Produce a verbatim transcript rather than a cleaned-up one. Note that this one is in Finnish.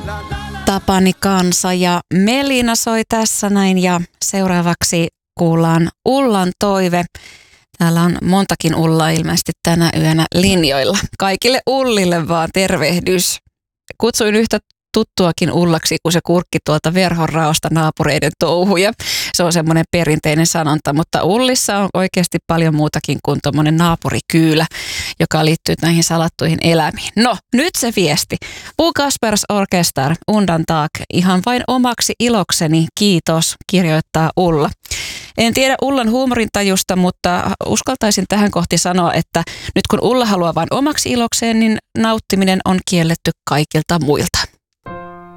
Tapani Kansa ja Melina soi tässä näin ja seuraavaksi kuullaan Ullan toive. Täällä on montakin Ullaa ilmeisesti tänä yönä linjoilla. Kaikille Ullille vaan tervehdys. Kutsuin yhtä tuttuakin Ullaksi, kun se kurkki tuolta verhon raosta naapureiden touhuja. Se on semmoinen perinteinen sanonta, mutta Ullissa on oikeasti paljon muutakin kuin tuommoinen naapurikyylä, joka liittyy näihin salattuihin elämiin. No, nyt se viesti. Bo Kaspers Orkester, Undan tak, ihan vain omaksi ilokseni, kiitos, kirjoittaa Ulla. En tiedä Ullan huumorintajusta, mutta uskaltaisin tähän kohti sanoa, että nyt kun Ulla haluaa vain omaksi ilokseen, niin nauttiminen on kielletty kaikilta muilta.